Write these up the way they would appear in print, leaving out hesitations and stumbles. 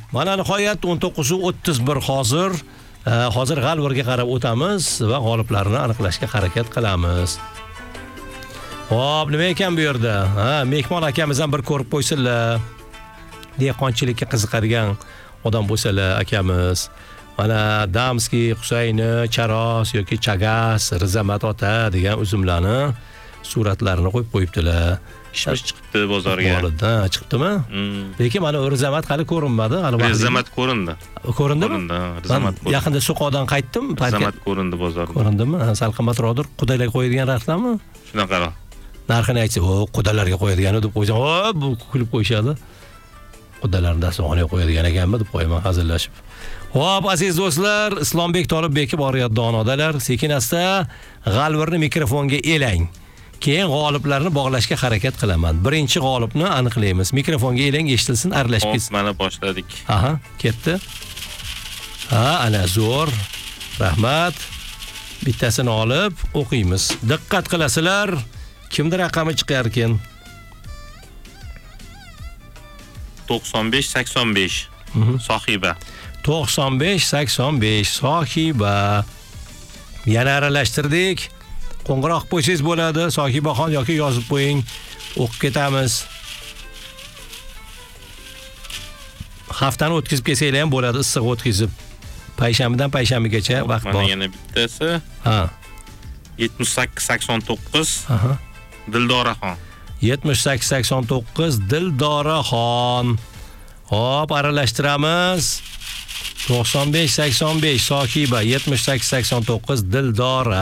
Mana nihoyat 19:31 hozir g'alvirga qarab o'tamiz va g'oliblarni aniqlashga harakat qilamiz. Xo'p, nima ekan bu yerda? Mehmon akamizdan bir ko'rib qo'ysinlar. Dehqonchilikka qiziqadigan odam bo'lsalar akamiz. Mana Damskiy, Husayni, Charos yoki Chagas, Rizamat ota degan uzumlarni suratlarini qo'yib qo'yibdilar. Ishimiz chiqibdi bozorga. Chiqibdimi? Lekin mana Rizamat hali ko'rinmadi. Rizamat ko'rindi. Ko'rindimi? Rizamat ko'rindi. Yaqinda So'qoqdan qaytdim. Rizamat ko'rindi bozorda. Ko'rindimi? Sal qimmatroqdir. Qudalarga qo'yadigan narxlarmi? Shunaqa. Narxini aytsa, qudalarga qo'yadigan deb qo'ysam, bu kulib qo'yishadi. Qudalarni dasturxonga qo'yadigan ekanmi deb qo'yaman hazillashib. Xo'p, aziz do'stlar, Islombek Tolibbekov borayotgan donodalar, sekin-asta g'alvirni mikrofonga elang. Keyin g'oliblarni bog'lashga harakat qilaman. Birinchi g'olibni aniqlaymiz. Mikrofonga elang, eshitilsin, aralashib ketsin. Mana boshladik. Aha, ketdi. Ana zo'r. Rahmat. Bittasini olib o'qiymiz. Diqqat qilasizlar. Kimdir raqami chiqar ekan? 95-85. Sohiba. 95-85 Sohiba. Yana aralashtirdik. Qo'ng'iroq qo'ysangiz bo'ladi. Sohibaxon yoki yozib qo'ying. O'qib ketamiz. Haftani o'tkazib kelsanglar ham bo'ladi, issiq o'tkazib. Payshanbadan payshanbagacha vaqt bor. Mana yana bittasi. 78-89. Dildoraxon. 78-89 Dildoraxon. Hop, aralashtiramiz. 95-85 Sohiba, 78-89 Dildora.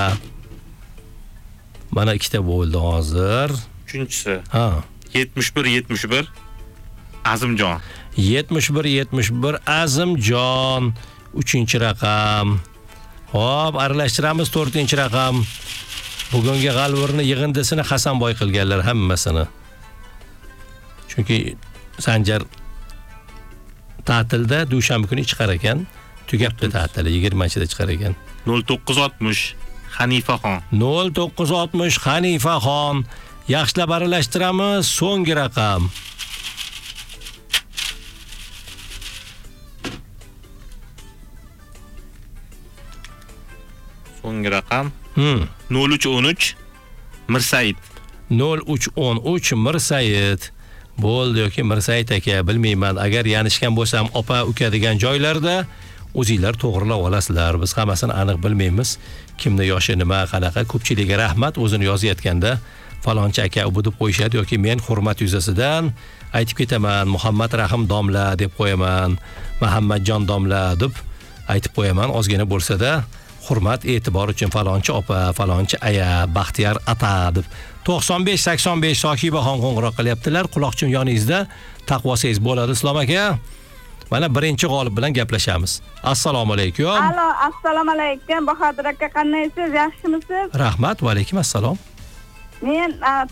Mana ikkita bo'ldi hozir. Uchinchisi. 71-71 Azimjon. 71-71 Azimjon. 3-raqam. Hop, aralashtiramiz 4-raqam. Bugungi g'alvirni yig'indisini Hasanboy qilganlar hammasini. Chunki Sanjar ta'tilda dushanba kuni chiqar ekan. Tugabdi ta'tili 20-chida chiqar ekan. 0960 Hanifaxon. 0960 Hanifaxon. Yaxshilab aralashtiramiz, so'nggi raqam. So'nggi raqam 0313 Mirsaid. 0313 Mirsaid. Bo'ldi yoki Mirsaid aka, bilmayman. Agar yanishgan bo'lsam, opa, uka degan joylarda o'zingizlar to'g'rilab olasizlar. Biz hammasini aniq bilmaymiz. Kimni yoshi nima, qanaqa. Ko'pchilikga rahmat, o'zini yozayotganda falonchi aka bu deb qo'yishadi yoki men hurmat yuzasidan aytib ketaman. Muhammad Rahim domla deb qo'yaman. Muhammadjon domla deb aytib qo'yaman. Ozgina bo'lsa-da hurmat, e'tibor uchun falonchi opa, falonchi aya, Baxtiyor ata deb 95-85 Sohibaxon qo'ng'iroq qilyaptilar. Quloqchin yoningizda taqvosangiz bo'ladi, Islom aka. Mana birinchi g'olib bilan gaplashamiz. Assalomu alaykum. Alo, assalomu alaykum. Bahodir aka, qanaysiz? Yaxshimisiz? Rahmat, va alaykum assalom. Men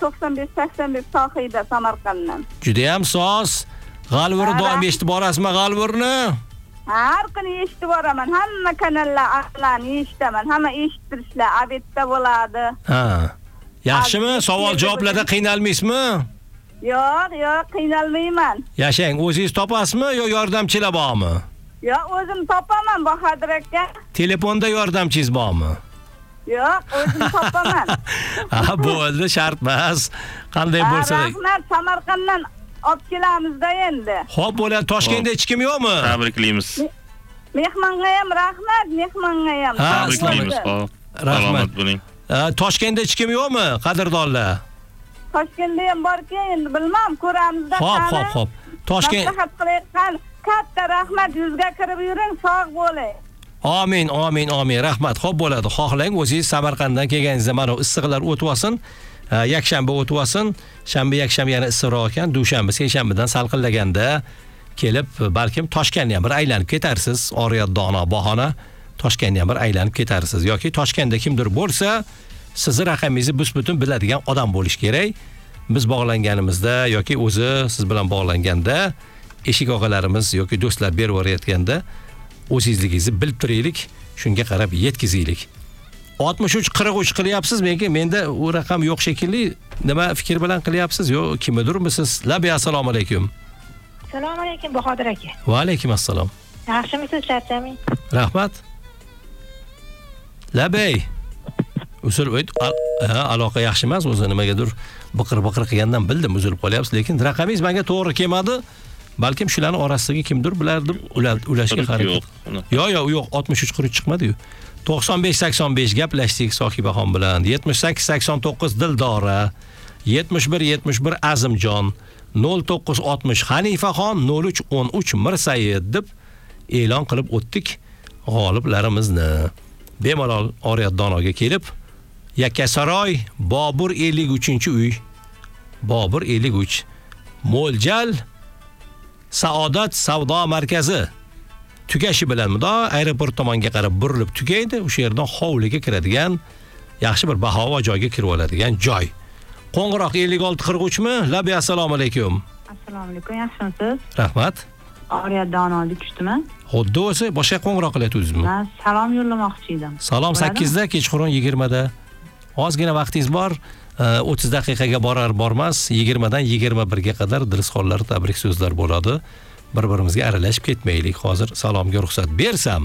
95-85 Sohiba Samarqanddan. Juda ham soz. G'alvirni doim eshitib borasizmi g'alvirni? Har kuni eshitib boraman. Hamma kanallarni eshitaman. Hamma eshittirishlar abetda bo'ladi. Yaxshimi? Savol-javoblarda qiynalmaysizmi? Yo'q, qiynalmayman. Yashang, o'zingiz topasizmi yo yordamchilar bormi? Yo'q, o'zim topaman, Bahodir aka. Telefonda yordamchingiz bormi? Yo'q, o'zim topaman. Bo'ldi, shart emas. Qanday bo'lsa. Rahmat, Samarqanddan olib kelamiz-da endi. Xo'p, bo'ladi. Toshkentda hech kim yo'qmi? Tabriklaymiz. Mehmonga ham rahmat, mehmonga ham. Tabriklaymiz. Rahmat bo'ling. Toshkentda hech kim yo'qmi, qadrdonlar? Toshkentda ham borki, endi bilmam, ko'ramiz-da. Xo'p. Toshkent. Maslahat qilayotgan katta rahmat, yuzga kirib yuring, sog' bo'ling. Amin. Rahmat. Xo'p bo'ladi. Xohlang o'zingiz Samarqanddan kelganingizda mana issiqlar o'tib olsin. Yakshanba o'tib olsin. Shanba, yakshanba yana issiqroq ekan. Dushanba, seshanbadan salqinlaganda kelib, balkim Toshkentni ham bir aylanib ketarsiz. Oriyat dono bahona. Toshkentni ham bir aylanib ketarsiz yoki Toshkentda kimdir bo'lsa, sizni raqamingizni bus-butun biladigan odam bo'lish kerak. Biz bog'langanimizda yoki o'zi siz bilan bog'langanda eshik og'alarimiz yoki do'stlar berib o'rayotganda o'zingizligingizni bilib turaylik, shunga qarab yetkazaylik. 63-43 qilyapsiz, menda u raqam yo'q shekilli. Nima fikr bilan qilyapsiz? Yo, kimdirmisiz? Labi, assalomu alaykum. Assalomu alaykum Bahodir aka. Va alaykum assalom. Yaxshimisiz, charchaming? Rahmat. Labay. Usul aloqa yaxshi emas, o'zi nimagadir biqir qilgandan bildim, uzilib qolyapsiz, lekin raqamingiz menga to'g'ri kelmadi. Balkim shularning orasidagi kimdir bilar deb ulashga harakat. Yo'q, 63 chiqmadi-yu. 95-85 gaplashdik Sohibaxon bilan. 78-89 Dildora, 71-71 Azimjon, 09-60 Hanifaxon, 03-13 Mirsaid deb e'lon qilib o'tdik g'oliblarimizni. Bemalol Oriyat Donoga kelib, Yakkasaroy Bobur 53-uy. Bobur 53. Mo'ljal Saodat savdo markazi tugashi bilan aeroport tomonga qarab burilib tugaydi. O'sha yerdan hovliga kiradigan yaxshi bir bahavo joyga kirib oladigan joy. Qo'ng'iroq 5643 mi? Labi assalomu alaykum. Assalomu alaykum, yaxshimisiz? Rahmat. Oriyat Donoga tushdimi? Xuddi o'zi boshqa qo'ng'iroq qilyapsizmi? Men salom yo'llamoqchi edim. Salom 8 da, kechqurun 20 da. Ozgina vaqtingiz bor. 30 daqiqaga bormas 20 dan 21 ga qadar dilsxonlar tabrik so'zlar bo'ladi. Bir-birimizga aralashib ketmaylik. Hozir salomga ruxsat bersam,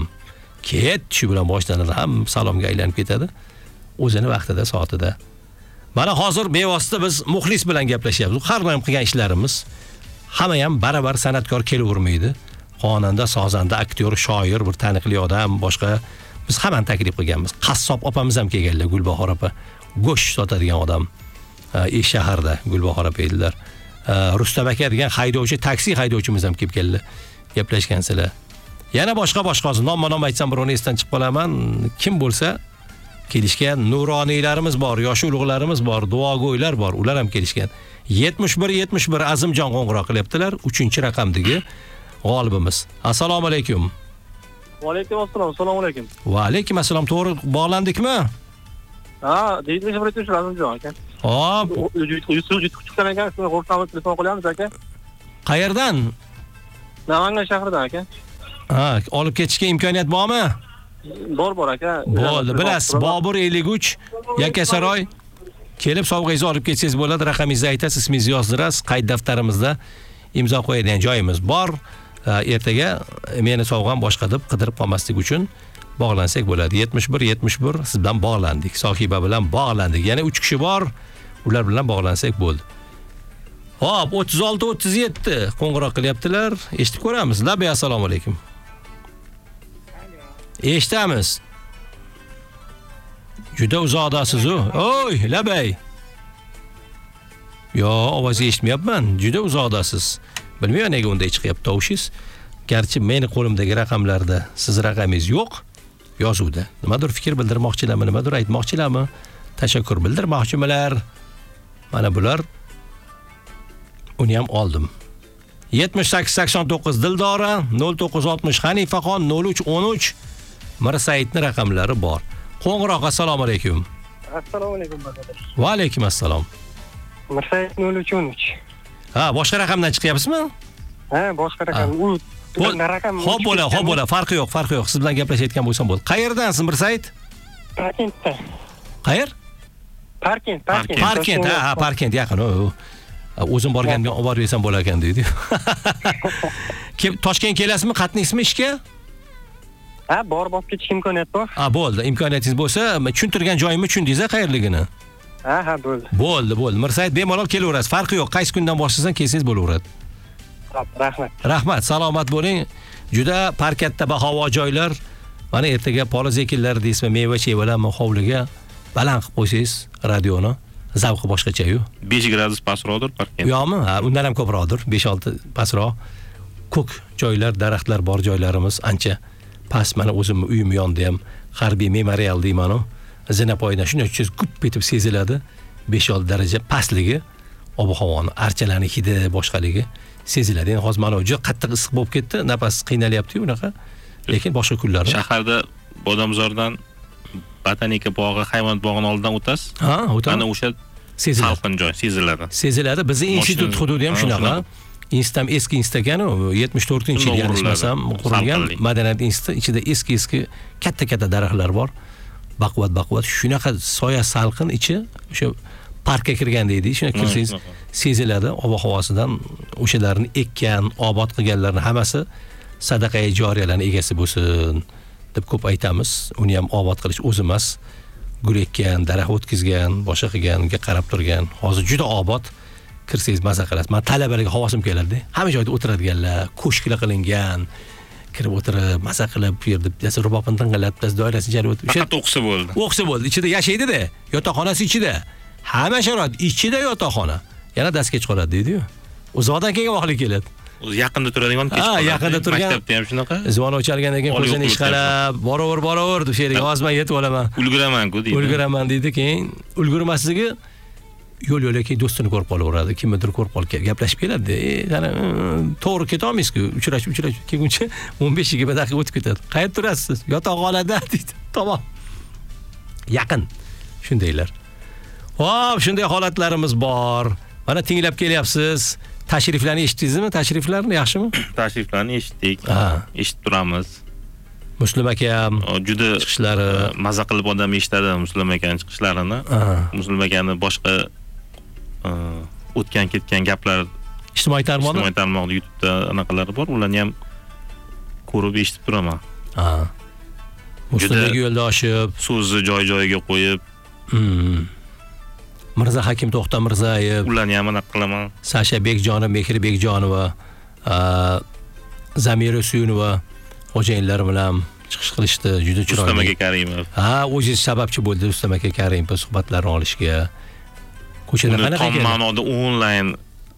shu bilan boshlanadi, ham salomga aylanib ketadi. O'zini vaqtida, soatida. Mana hozir bevosita biz muxlis bilan gaplashyapmiz. Har doim qilgan ishlarimiz hamma ham barabar san'atkor kelavermaydi. Xonanda, sozanda, aktyor, shoir, bir taniqli odam, boshqa biz hammani taklif qilganmiz. Qassob opamiz ham kelganlar, Gulbahor opa. Go'sht sotadigan odam. Shaharda Gulbahor opa edilar. Rustam aka degan haydovchi, taksi haydovchimiz ham kelib keldi. Gaplashgansizlar. Yana boshqa nom aytsam birovni esdan chiqib qolaman. Kim bo'lsa kelishgan nuroniylarimiz bor, yosh ulug'larimiz bor, duogo'ylar bor. Ular ham kelishgan. 71-71 Azimjon qo'ng'iroq qilyaptilar. 3-raqamdagi g'olibimiz. Assalomu alaykum. Va alaykum assalom. Assalomu alaykum. Va alaykum assalom. To'g'ri bog'landikmi? Ha, deydi Azimjon aka. Hop. YouTube chiqqan ekan, shuni qo'rqamiz, telefon qo'yamiz aka. Qayerdan? Namangan shahridan aka. Ha, olib ketishga imkoniyat bormi? Bor aka. Bo'ldi, bilasiz, Bobur 53, Yakkasaroy. Kelib sovg'angizni olib ketsangiz bo'ladi, raqamingizni aytasiz, ismingizni yozdirasiz, qayd daftarimizda imzo qo'yadigan joyimiz bor. Ertaga meni sovg'am boshqa deb qidirib qolmaslik uchun bog'lansak bo'ladi. 71-71 siz bilan bog'landik. Sohiba bilan bog'landik. Yana 3 kishi bor. Ular bilan bog'lansak bo'ldi. Hop, 36-37 qo'ng'iroq qilyaptilar. Eshitib ko'ramiz. Labay assalomu alaykum. Eshitamiz. Juda uzoqdasiz-ku. Oy, Labay. Yo, ovozni eshitmayapman. Juda uzoqdasiz. Bilmayman nega unday chiqyapti tovushingiz. Garchi meni qo'limdagi raqamlarda siz raqamingiz yo'q. Yozuvda. Nimadir fikr bildirmoqchilarmi, nimadir aytmoqchilarmi? Tashakkur bildirmoqchimilar? Mana bular. Uni ham oldim. 78-89 Dildora, 09-60 Hanifaxon, 03-13 Mirsaidning raqamlari bor. Qo'ng'iroq assalomu alaykum. Assalomu alaykum Bahodir. Va alaykum assalom. Mirsaid 03-13. Ha, boshqa raqamdan chiqyapsizmi? Ha, boshqa raqam. U Xo'p bo'la, farqi yo'q. Siz bilan gaplashayotgan bo'lsam bo'ldi. Qayerdansiz Mirsaid? Parkentda. Qayer? Parkent. Ha, Parkent yaqin. O'zim borganimga olib borib yesam bo'lar ekan deydi. Toshkent kelasizmi, qatnaysizmi ishga? Ha, borib olib ketish imkoniyati bor. Ha, bo'ldi. Imkoniyatingiz bo'lsa, tushuntirgan joyimni tushundingiz-a qayerligini? Ha, bo'ldi. Bo'ldi. Mirsaid bemalol kelaverasiz. Farqi yo'q. Qaysi kundan boshlasan, kelsangiz bo'laveradi. Rahmat, salomat bo'ling. Juda parkatda bahavo joylar. Mana ertaga poliz ekinlari deysizmi, meva-chevalarni hovliga baland qilib qo'ysangiz radioni, zavqi boshqacha-yu. 5 gradus pastroqdir Parkent. Yo'qmi? Ha, undan ham ko'proqdir. 5-6 pastroq. Ko'k joylar, daraxtlar bor joylarimiz ancha past. Mana o'zimning uyim yonida ham harbiy memorial deyman-ku. Zinapoydan shunday gup etib seziladi. 5-6 daraja pastligi, ob-havoni, archalarning hidi boshqaligi seziladi. Endi hozir mana juda qattiq issiq bo'lib ketdi, nafas qiynalyapti-yu unaqa. Lekin boshqa kunlar shaharda Bodomzordan Botanika bog'i, hayvonot bog'ining oldidan o'tasiz. Ha, o'tadi. Mana o'sha seziladi. Salqin joy seziladi. Seziladi. Bizning institut hududi ham shunaqa. Institut eski institut ekan, 74-yil yanglishmasam qurilgan madaniyat instituti, ichida eski katta daraxtlar bor. Baquvvat. Shunaqa soya salqin ichi, o'sha parkka kirgan deydi. Shuna kirsangiz seziladi ob-havosidan o'shalarni ekkan, obod qilganlarning hammasi sadaqai joriyalarning egasi bo'lsin deb ko'p aytamiz. Uni ham obod qilish o'zi emas, gul ekkan, daraxt o'tkazgan, boshqa qilgan, unga qarab turgan. Hozir juda obod. Kirsangiz maza qilasiz. Men talabalarga havosim keladi. Hamma joyda o'tiradiganlar, ko'shklar qilingan. Kirib o'tirib, maza qilib, bu yerda bittasi rubobini tinqilab, bittasi doirasini jalb etib. Faqat o'qisa bo'ldi. O'qisa bo'ldi. Ichida yashaydi-da. Yotoqxonasi ichida. Hamma sharoit ichida yotoqxona. Yana darsga chiqaradi deydi-yu. Uzoqdan kelgan vaqtlik keladi. O'zi yaqinda turadigan kech qoladi. Yaqinda turgan. Maktabda ham shunaqa. Zvon o'chalgandan keyin ko'zini ishqalab, boraver deb she'rga yozmay yetib olaman. Ulguraman-ku deydi. Ulguraman deydi, keyin ulgurmasligi yo'l-yo'lak do'stini ko'rib qolaveradi. Kimnidir ko'rib qolib gaplashib keladi. Ana to'g'ri keta olmaysiz-ku. Uchrashib kelguncha 15-20 daqiqa o'tib ketadi. Qayerda turasiz? Yotoqxonada deydi. Tamom. Yaqin. Shundaylar. Xo'p, shunday holatlarimiz bor. Mana tinglab kelyapsiz. Tashriflarni eshitdingizmi? Tashriflarni yaxshimi? Tashriflarni eshitdik. Eshitib turamiz. Muslim akam juda chiqishlari maza qilib odam eshitadi Muslim akaning chiqishlarini. Muslim akani boshqa o'tgan ketgan gaplar ijtimoiy tarmoqda YouTube'da anaqalari bor. Ularni ham ko'rib eshitib turaman. Muslimga yo'ldoshib, so'zni joy-joyiga qo'yib, Mirza Hakim To'xta Mirzayev, ularni ham aniq qilaman. Sasha Bekjonov, Mehri Bekjonova, Zamira Suyunova xo'jayinlar bilan chiqish qilishdi, juda chiroyli. Rustam aka Karimov. O'zingiz sababchi bo'ldi Rustam aka Karimov suhbatlarni olishga. Ko'chada qanaqa ekan? Ma'noda onlayn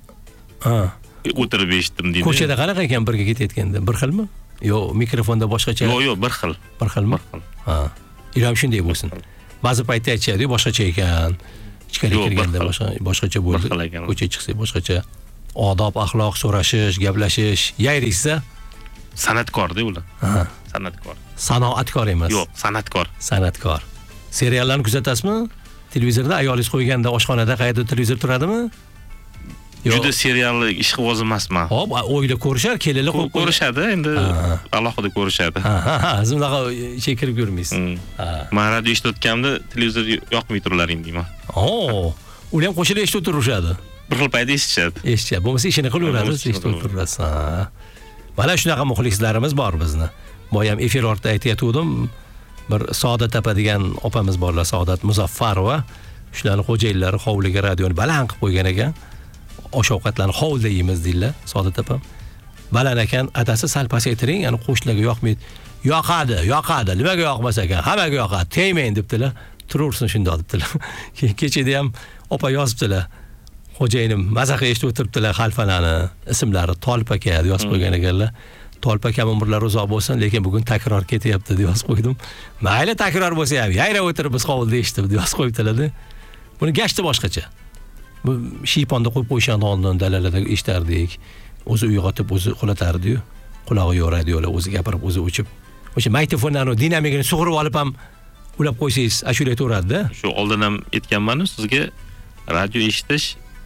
o'tirib eshitdim deydi. Ko'chada qanaqa ekan birga ketayotganda? Bir xilmi? Yo'q, mikrofonda boshqacha. Yo'q, bir xil. Bir xilmi? Ilohim shunday bo'lsin. Ba'zi paytda aytishadi, boshqacha ekan. Ichkariga kirganda boshqacha bo'ldi. Ko'chaga chiqsak boshqacha. Odob, axloq so'rashish, gaplashish, yayraysiz-a? San'atkor-da ular. San'atkor. Sanoatkor emas. Yo'q, san'atkor. San'atkor. Seriallarni kuzatasizmi? Televizorda ayolingiz qo'yganda oshxonada qayerda televizor turadimi? Juda serialli ishqiboz emasman. Hop, o'yla ko'rishar, kelinlar ko'rishadi, endi alohida ko'rishadi. Siz unaqa kirib yurmaysiz. Men radio eshitayotganimda televizor yoqmay turlaring deyman. Ular ham qo'shilib eshitib turishadi. Bir xil paytda eshitishadi. Eshitishadi. Bo'lmasa ishini qilaveradi, eshitib turasiz. Mana shunaqa muxlislarimiz bor bizni. Boyam efir ortida aytayotgandim. Bir Saodat apa degan opamiz borlar, Saodat Muzaffarova. Shularning xo'jayinlari hovliga radioni baland qilib qo'ygan ekan. Osh-ovqatlarni hovlida yeymiz deydilar, Saodat apam. Baland ekan, adasi sal pasaytiring, yani qo'shnilarga yoqmaydi. Yoqadi. Nimaga yoqmas ekan? Hammaga yoqadi. Tegmang debdilar. Turursin shunday debdilar. Kechada ham opa yozibdilar. Xo'jayinim mazaqa eshitib o'tiribdilar xalfalarni ismlari Tolip aka deb yozib qo'ygan ekanlar. Tolip aka umrlari uzoq bo'lsin, lekin bugun takror ketyapti deb yozib qo'ydim. Mayli takror bo'lsa ham, yayrab o'tirib biz hovlida eshitib deb yozib qo'yibdilar-da. Buni gashti boshqacha. Bu shiyponda qo'yib qo'yishdan oldin dalalarda eshitardik. O'zi uyg'otib, o'zi qulatardi-yu. Qulog'i yo'q radiolar, o'zi gapirib, o'zi o'chib. O'sha magnitofonlarning dinamikini sug'urib olib ham ulab qo'ysangiz, ashula aytaveradi-da. Shu oldin ham aytganman, sizga radio eshitish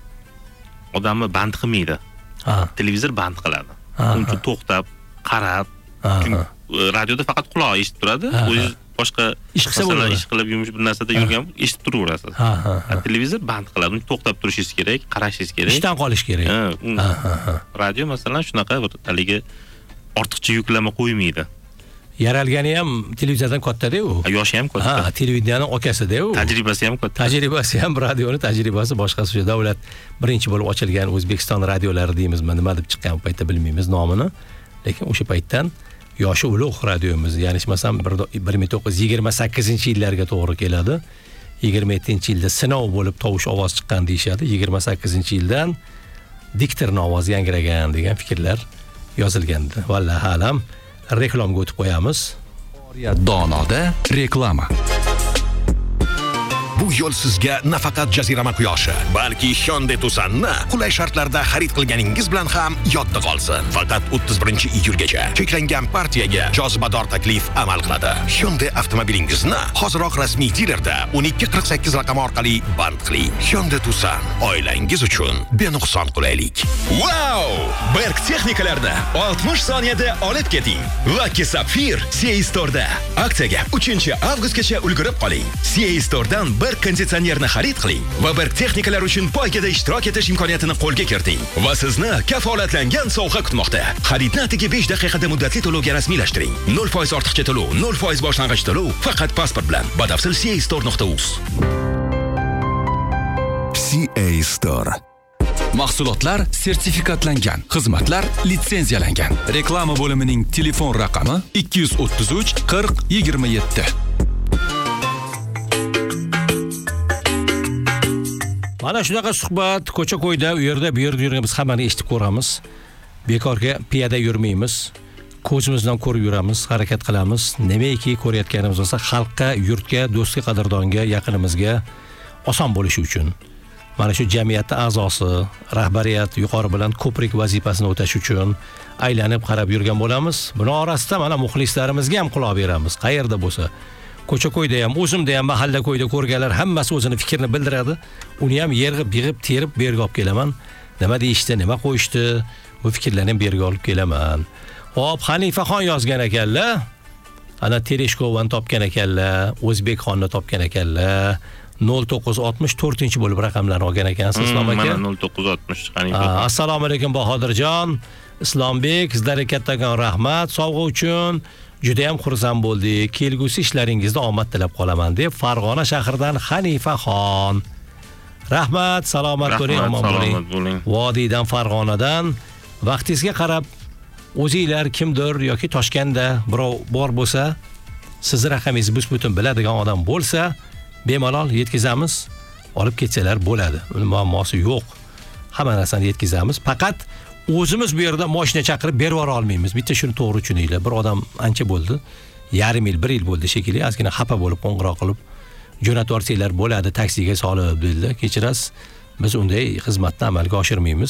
odamni band qilmaydi. Televizor band qiladi. Uncha to'xtab, qarab, radioda faqat quloq eshitib turadi. O'zingiz boshqa ish qilsa bo'ladi. Ish qilib yumush bir narsada yurgan eshitib turaverasiz. Televizor band qiladi. Uni to'xtab turishingiz kerak, qarashingiz kerak. Ishdan qolish kerak. Radio masalan shunaqa bir haligi ortiqcha yuklama qo'ymaydi. Yaralgani ham televizordan katta-da-ku. Yoshi ham katta. Televideniyaning okasi-da-ku. Tajribasi ham katta. Tajribasi ham radioning tajribasi boshqasi shu davlat birinchi bo'lib ochilgan O'zbekiston radiolari deymizmi, nima deb chiqqan paytda bilmaymiz nomini. Lekin o'sha paytdan yoshi ulug' radiomiz, ya'ni emasam 1928-yillarga to'g'ri keladi. 27-yilda sinov bo'lib tovush ovoz chiqqan deyshadi. 28-yildan diktorning ovozi yangragan degan fikrlar yozilgandi. Vallahi alam. Reklamga o'tib qo'yamiz. Donoda reklama. Bu yo'l sizga nafaqat jazirama quyoshi, balki Hyundai Tucson'ni qulay shartlarda xarid qilganingiz bilan ham yodda qolsin. Faqat 31-iyulgacha cheklangan partiyaga jozibador taklif amal qiladi. Hyundai avtomobilingizni hoziroq rasmiy dilerda 1248 raqami orqali band qiling. Hyundai Tucson oilangiz uchun benuqson qulaylik. Wow! Berg texnikalarda 60 soniyada olib keting. Lucky Sapphire CA Store'da. Aksiyaga 3-avgustgacha ulgurib qoling. CA Store'dan Berg konditsionerni xarid qiling va Berg texnikalar uchun poygada ishtirok etish imkoniyatini qo'lga kiriting va sizni kafolatlangan sovg'a kutmoqda. Xaridni atigi 5 daqiqada muddatli to'lovga rasmiylashtiring. 0% ortiqcha to'lov, 0% boshlang'ich to'lov faqat pasport bilan. Batafsil CA-store.uz. CA Store. Mahsulotlar sertifikatlangan, xizmatlar litsenziyalangan. Reklama bo'limining telefon raqami 233 40 27. Mana shunaqa suhbat ko'cha-ko'yda, u yerda, bu yerda yurgan biz hammani eshitib ko'ramiz. Bekorga piyoda yurmaymiz. Ko'zimizdan ko'rib yuramiz, harakat qilamiz. Nimaiki ko'rayotganimiz bo'lsa, xalqqa, yurtga, do'stga, qadrdonga, yaqinimizga oson bo'lishi uchun. Mana shu jamiyatning a'zosi, rahbariyat yuqori bilan ko'prik vazifasini o'tash uchun aylanib qarab yurgan bo'lamiz. Buni orasida mana muxlislarimizga ham quloq beramiz. Qayerda bo'lsa, ko'cha-ko'yda ham, o'zimda ham, mahalla ko'yda ko'rganlar hammasi o'zini fikrini bildiradi. Uni ham yerg'ib, yig'ib, terib berga olib kelaman. Nima deyishdi, nima qo'yishdi, bu fikrlarni ham berga olib kelaman. Hop, Hanifaxon yozgan ekanlar. Ana Tereshkovani topgan ekanlar, O'zbekxonni topgan ekanlar. 0964 bo'lib raqamlarni olgan ekansiz, Islom aka. Mana 0960 Hanifaxon. Assalomu alaykum Bahodirjon. Islombek, sizlarga kattakon rahmat sovg'a uchun. Juda ham xursand bo'ldik. Kelgusi ishlaringizda omad tilab qolaman deb Farg'ona shahridan Hanifaxon. Rahmat, salomat bo'ling, omon bo'ling. Vodiydan, Farg'onadan vaqtingizga qarab o'zingizlar kimdir yoki Toshkentda birov bor bo'lsa, sizning raqamingizni bus-butun biladigan odam bo'lsa, bemalol yetkazamiz, olib ketsalar bo'ladi. Uning muammosi yo'q. Hamma narsani yetkazamiz. Faqat o'zimiz bu yerda mashina chaqirib berib yubora olmaymiz. Bitta shuni to'g'ri tushuninglar. Bir odam ancha bo'ldi. Yarim yil, 1 yil bo'ldi shekilli, ozgina xafa bo'lib qo'ng'iroq qilib, jo'natib yuborsanglar bo'ladi, taksiga solib dedi. Kechirasiz, biz unday xizmatni amalga oshirmaymiz.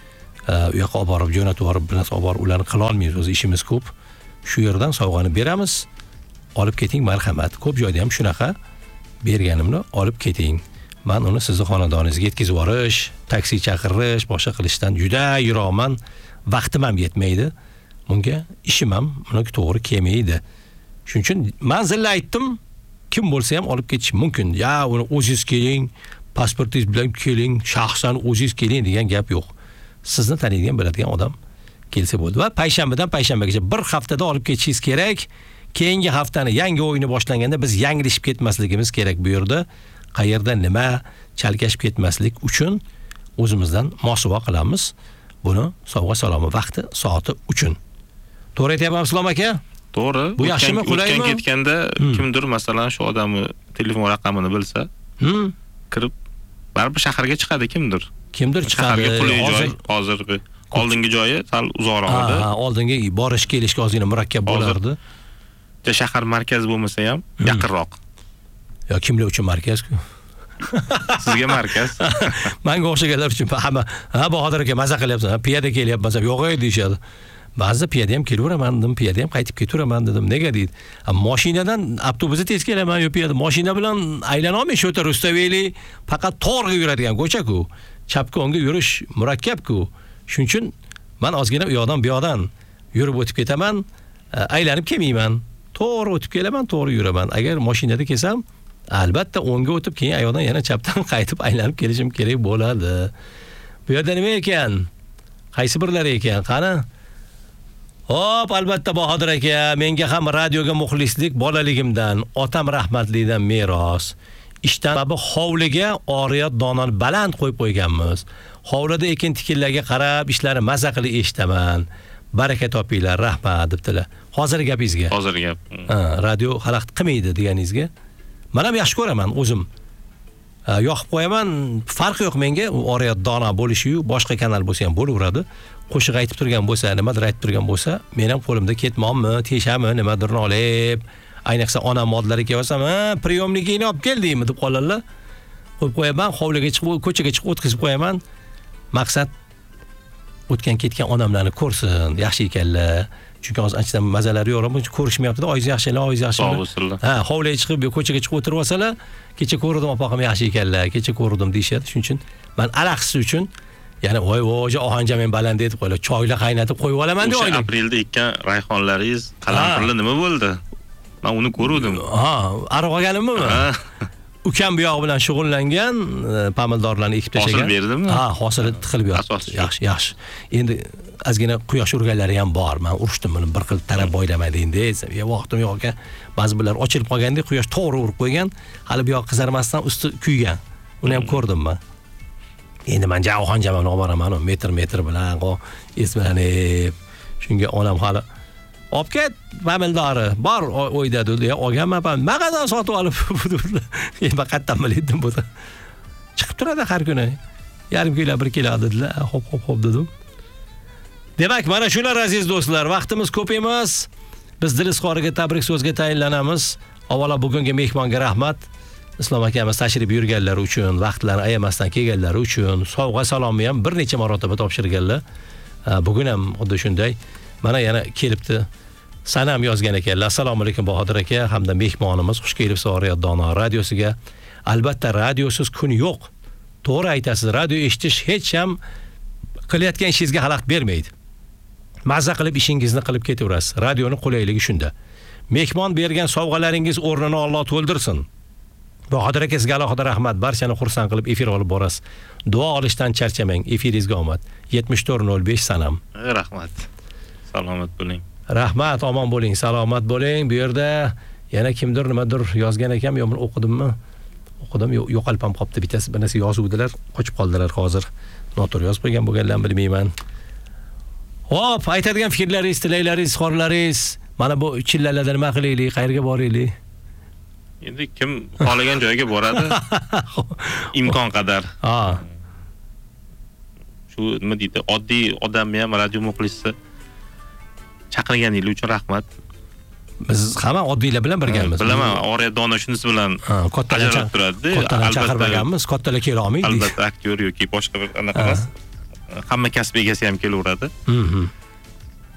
U yoqqa olib borib, jo'natib yuborib, bir narsa olib borib ularni qila olmaymiz. O'zi ishimiz ko'p. Shu yerdan sovg'ani beramiz. Olib keting, marhamat. Ko'p joyda ham shunaqa berganimni olib keting. Men uni sizning xonadoningizga yetkazib yuborish, taksi chaqirish, boshqa qilishdan juda yiroqman. Vaqtim ham yetmaydi. Bunga ishim ham uni to'g'ri kelmaydi. Shuning uchun manzilni aytdim. Kim bo'lsa ham olib ketish mumkin. Ya, uni o'zingiz keling, pasportingiz bilan keling, shaxsan o'zingiz keling degan gap yo'q. Sizni taniydigan, biladigan odam kelsa bo'ldi. Va payshanbadan payshanbagacha bir haftada olib ketishingiz kerak. Keyingi haftani yangi o'yini boshlanganda biz yanglishib ketmasligimiz kerak bu yerda. Qayerda nima chalkashib ketmaslik uchun o'zimizdan mosuvo qilamiz. Buni sovg'a salomı vaqti, soati uchun. To'g'ri aytyapman Islom aka? To'g'ri. Bu yaxshimi, qulaymi? O'tgan ketganda kimdir masalan shu odamni telefon raqamini bilsa, kirib baribir shaharga chiqadi kimdir. Kimdir chiqadi. Hozirgi oldingi joyi sal uzoqroq edi. Oldingi borish kelishga ozgina murakkab bo'lardi. Shahar markazi bo'lmasa ham yaqinroq. Yo, kimlar uchun markaz-ku? Sizga markaz. Menga o'xshaganlar uchun hamma, Bahodir aka maza qilyapsan, piyoda kelyapman, yo'q deyishadi. Ba'zida piyoda ham kelaveraman dedim, piyoda ham qaytib ketaveraman dedim. Nega deydi? Mashinadan avtobusda tez kelaman, yo piyoda mashina bilan aylana olmay shu yerda Rustaveli faqat to'g'ri yuradigan ko'cha-ku. Chapga o'ngga yurish murakkab-ku. Shuning uchun men ozgina u yoqdan bu yoqdan yurib o'tib ketaman, aylanib kelmayman. To'g'ri o'tib kelaman, to'g'ri yuraman. Agar mashinada kelsam, albatta o'ngga o'tib, keyin ayoqdan yana chapdan qaytib aylanib kelishim kerak bo'ladi. Bu yerda nima ekan? Qaysi birlari ekan? Qani? Hop, albatta Bahodir aka, menga ham radioga muxlislik bolaligimdan, otam rahmatlidan meros. Ishdan babi hovliga oriyat donani baland qo'yib qo'yganmiz. Hovlida ekin tikinlarga qarab, ishlari maza qilib eshitaman. Baraka topinglar, rahmat debdilar. Hozirgi gapingizga. Hozirgi gap. Radio xalaqit qilmaydi deganingizga. Men ham yaxshi ko'raman o'zim. Yoqib qo'yaman, farqi yo'q menga. U oriyat dona bo'lishi-yu, boshqa kanal bo'lsa ham bo'laveradi. Qo'shiq aytib turgan bo'lsa, nimadir aytib turgan bo'lsa, men ham qo'limda ketmonmi, teshami, nimadirni olib, ayniqsa onam modlari kelsam, priyomnikingni olib keldingmi deb qoladilar. Qo'yib qo'yaman, hovliga chiqib, ko'chaga chiqib o'tkazib qo'yaman. Maqsad o'tgan ketgan onamlarni ko'rsin, yaxshi ekanlar. Chunki hozir anchadan mazalari yo'q, ko'rishmayapti-da, oyingiz yaxshilar, oyingiz yaxshimi? Hovliga chiqib, ko'chaga chiqib o'tirib olsalar, kecha ko'rdim, opog'im yaxshi ekanlar, kecha ko'rdim deyshadi. Shuning uchun men alaqsi uchun yana voy ohangja men baland etib qo'ylar, choylar qaynatib qo'yib olaman deb o'yladim. O'sha aprelda ekkan rayhonlaringiz qalampirli nima bo'ldi? Men uni ko'rdim. Aroq olganimmi? ukam bu yoq bilan shug'ullangan, pomidorlarni ekib tashlagan. Hosil berdimi? Ha, hosili tiqilib yotdi. Yaxshi. Endi ozgina quyosh urganlari ham bor. Men urishdim buni bir xil taraf boylamaydi endi. Vaqtim yo'q ekan. Ba'zi birlar ochilib qolganda quyosh to'g'ri urib qo'ygan, hali bu yoq qizarmasdan usti kuygan. Uni ham ko'rdim men. Endi men Javoxon jamani olib boraman, metr bilan, eslanib. Shunga onam hali olib ket, pomidori bor o'yda dedi. Olganman, maqadan sotib olib dedi. Men qayerdan bildim buni. Chiqib turadi har kuni. Yarim kilo, 1 kilo dedilar. Hop dedim. Demak, mana shular aziz do'stlar, vaqtimiz ko'p emas. Biz dil izhoriga tabrik so'zga tayinlanamiz. Avvalo bugungi mehmonga rahmat. Islom akamiz tashrif yurganlari uchun, vaqtlarini ayamasdan kelganlari uchun, sovg'a salomni ham bir necha marotaba topshirganlar. Bugun ham xuddi shunday. Mana yana kelibdi. Sanam yozgan ekanlar. Assalomu alaykum Bahodir aka hamda mehmonimiz xush kelibsiz Oriyat Dono radiosiga. Albatta radiosiz kun yo'q. To'g'ri aytasiz, radio eshitish hech ham qilayotgan ishingizga xalaqit bermaydi. Mazza qilib ishingizni qilib ketaverasiz. Radioning qulayligi shunda. Mehmon bergan sovg'alaringiz o'rnini Alloh to'ldirsin. Bahodir aka sizga alohida rahmat. Barchani xursand qilib efir olib borasiz. Duo olishdan charchamang. Efiringizga omad. 7405 Sanam. Rahmat. Salomat bo'ling. Rahmat, omon bo'ling, salomat bo'ling. Bu yerda yana kimdir nimadir yozgan ekan, yo men o'qidimmi? O'qidim, yo'qolib ham qopti bittasi. Bir narsa yozuvdilar, qochib qoldilar hozir. Noto'g'ri yozib qo'ygan bo'lganlarni bilmayman. Hop, aytadigan fikrlaringiz, tilaklaringiz, xorlaringiz. Mana bu chillalarda nima qilaylik, qayerga boraylik? Endi kim xohlagan joyga boradi? Imkon qadar. Ha. Shu nima deydi, oddiy odamni ham radio muxlisi chaqirganingiz uchun rahmat. Biz hamma oddiylar bilan birgamiz. Bilaman, Oriyat Dono shunisi bilan ajralib turadi. Kattalar chaqirmaganmiz, kattalar kela olmaydi. Albatta aktyor yoki boshqa bir anaqa emas. Hamma kasb egasi ham kelaveradi.